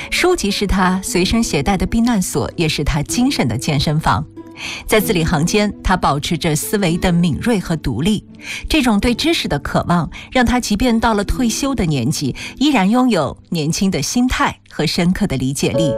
书籍是他随身携带的避难所，也是他精神的健身房。在字里行间，他保持着思维的敏锐和独立。这种对知识的渴望，让他即便到了退休的年纪，依然拥有年轻的心态和深刻的理解力。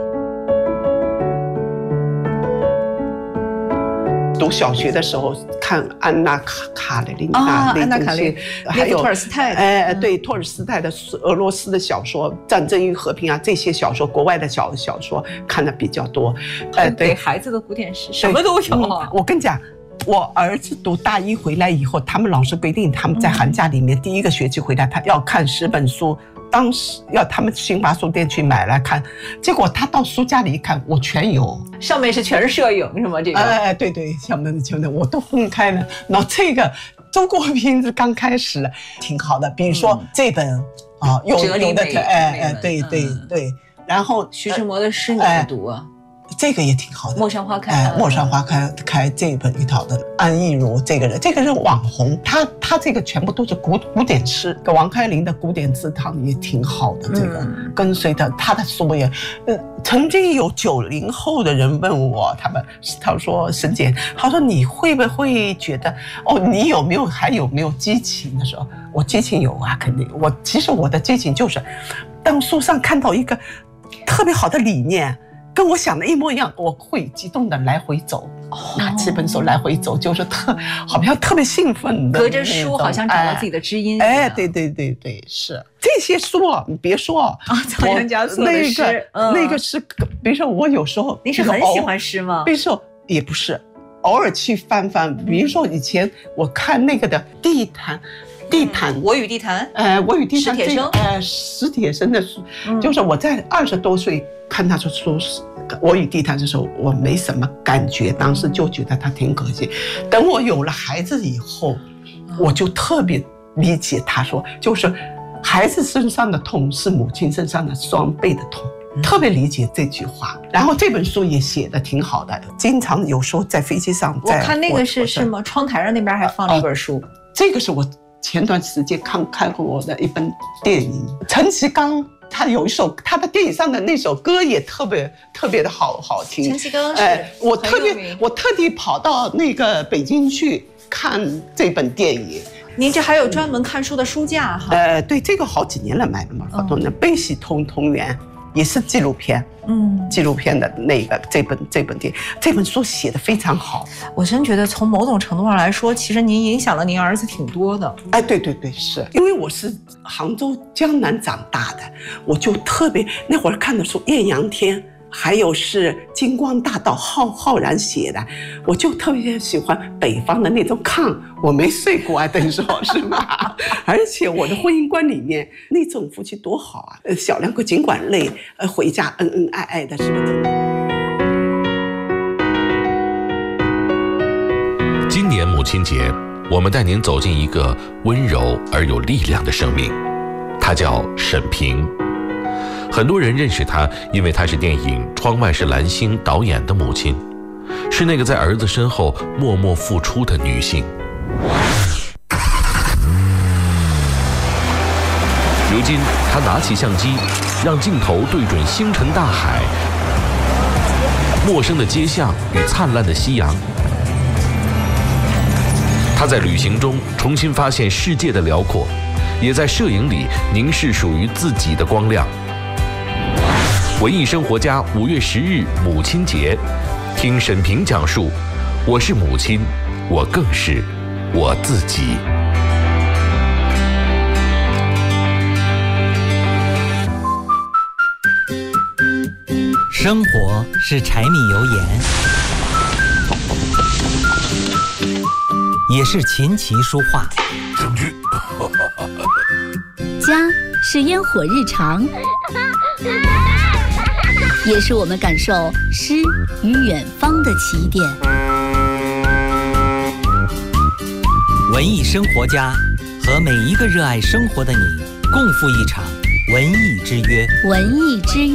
读小学的时候看安娜卡列尼娜那东西，还有托尔斯泰对托尔斯泰的俄罗斯的小说《战争与和平》啊，这些小说国外的小说看的比较多。 对孩子的古典诗什么都有啊。 我跟你讲。我儿子读大一回来以后，他们老师规定他们在寒假里面第一个学期回来，他要看10本书，当时要他们新华书店去买来看，结果他到书架里一看，我全有， 上面是全是摄影是吗？这个对，上面的我都分开了。然后这个中国名字刚开始挺好的，比如说这本有的对，然后徐志摩的诗你也读啊？ 这个也挺好的， 陌上花开， 陌上花开这本里头的安忆如这个人网红，他这个全部都是古典诗，王开林的古典字堂也挺好的，这个跟随的他的书也，曾经有90后的人问我，他说沈姐，他说你会不会觉得你还有没有激情的时候？我激情有啊，肯定。其实我的激情就是当书上看到一个特别好的理念。跟我想的一模一样，我会激动的来回走，拿几本书来回走，就是好像特别兴奋的。 隔着书好像找到自己的知音。 对，是这些书你别说仓央嘉措的诗， 那个是，比如说我有时候， 你是很喜欢诗吗？ 比如说也不是，偶尔去翻，比如说以前我看那个的地毯。 我与地坛， 我与地坛，史铁生的书，就是我在20多岁看他的书，我与地坛的时候，我没什么感觉，当时就觉得他挺可惜。等我有了孩子以后，我就特别理解他说，就是孩子身上的痛是母亲身上的双倍的痛。特别理解这句话，然后这本书也写得挺好的，经常有时候在飞机上， 我看那个是吗？窗台上那边还放了一本书， 这个是我前段时间看过我的一本电影，陈其刚他有一首他的电影上的那首歌也特别的好听。 陈其刚是， 我特地跑到那个北京去看这本电影。 您这还有专门看书的书架哈？ 对，这个好几年了买了嘛，好多年。悲喜同源也是纪录片，纪录片的那个这本电影，这本书写得非常好。 我真觉得从某种程度上来说，其实您影响了您儿子挺多的。 对，是因为我是杭州江南长大的，我就特别那会儿看的书《艳阳天》。还有是金光大道浩然写的，我就特别喜欢北方的那种炕，我没睡过啊，等于说是吧？而且我的婚姻观里面那种夫妻多好啊，小两口尽管累，回家恩恩爱爱的，是不是？ 今年母亲节，我们带您走进一个温柔而有力量的生命，她叫沈平。很多人认识她，因为她是电影《窗外是蓝星》导演的母亲，是那个在儿子身后默默付出的女性。如今，她拿起相机，让镜头对准星辰大海、陌生的街巷与灿烂的夕阳。她在旅行中重新发现世界的辽阔，也在摄影里凝视属于自己的光亮。文艺生活家5月10日母亲节，听沈平讲述：我是母亲，我更是我自己。 生活是柴米油盐，也是琴棋书画。 家是烟火日常，也是我们感受诗与远方的起点。 文艺生活家和每一个热爱生活的你，共赴一场文艺之约。 文艺之约。